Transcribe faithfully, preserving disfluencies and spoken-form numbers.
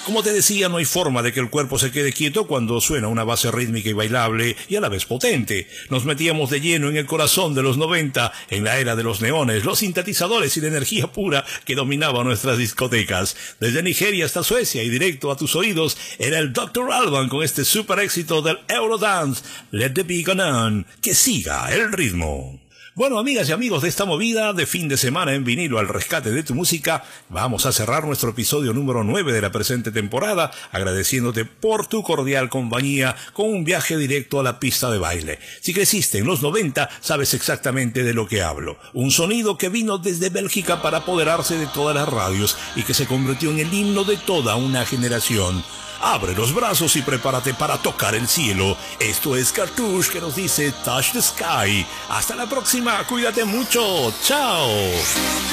Como te decía, no hay forma de que el cuerpo se quede quieto cuando suena una base rítmica y bailable y a la vez potente. Nos metíamos de lleno en el corazón de los noventa, en la era de los neones, los sintetizadores y la energía pura que dominaba nuestras discotecas. Desde Nigeria hasta Suecia y directo a tus oídos era el doctor Alban con este super éxito del Eurodance, Let the Beat Go On, que siga el ritmo. Bueno, amigas y amigos de esta movida de fin de semana en vinilo al rescate de tu música, vamos a cerrar nuestro episodio número nueve de la presente temporada, agradeciéndote por tu cordial compañía con un viaje directo a la pista de baile. Si creciste en los noventa, sabes exactamente de lo que hablo. Un sonido que vino desde Bélgica para apoderarse de todas las radios y que se convirtió en el himno de toda una generación. Abre los brazos y prepárate para tocar el cielo. Esto es Cartouche que nos dice Touch the Sky. Hasta la próxima, cuídate mucho. Chao.